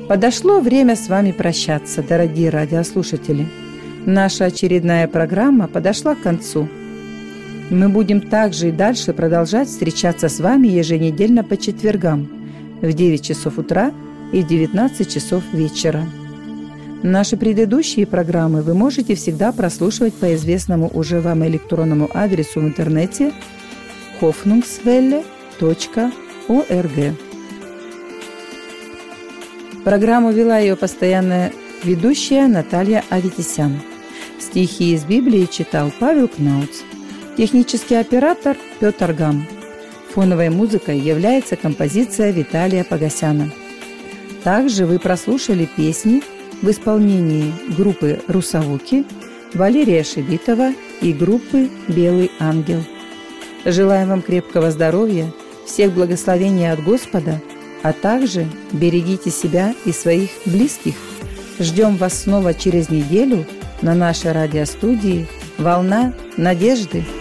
Подошло время с вами прощаться, дорогие радиослушатели. Наша очередная программа подошла к концу. Мы будем также и дальше продолжать встречаться с вами еженедельно по четвергам в 9 часов утра и в 19 часов вечера. Наши предыдущие программы вы можете всегда прослушивать по известному уже вам электронному адресу в интернете hoffnungswelle.org. Программу вела ее постоянная ведущая Наталья Аветисян. Стихи из Библии читал Павел Кнауц. Технический оператор Петр Гам. Фоновой музыкой является композиция Виталия Погосяна. Также вы прослушали песни в исполнении группы «Русовуки», Валерия Шибитова и группы «Белый ангел». Желаем вам крепкого здоровья, всех благословений от Господа, а также берегите себя и своих близких. Ждем вас снова через неделю на нашей радиостудии «Волна надежды».